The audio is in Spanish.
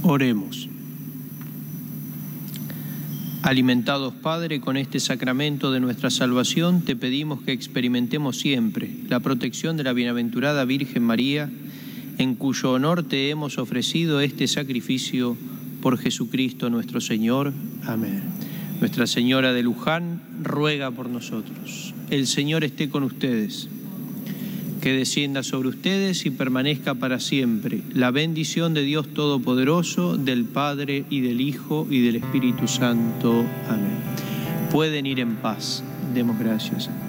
Oremos. Alimentados, Padre, con este sacramento de nuestra salvación, te pedimos que experimentemos siempre la protección de la bienaventurada Virgen María, en cuyo honor te hemos ofrecido este sacrificio por Jesucristo nuestro Señor. Amén. Nuestra Señora de Luján ruega por nosotros. El Señor esté con ustedes. Que descienda sobre ustedes y permanezca para siempre la bendición de Dios Todopoderoso, del Padre y del Hijo y del Espíritu Santo. Amén. Pueden ir en paz. Demos gracias.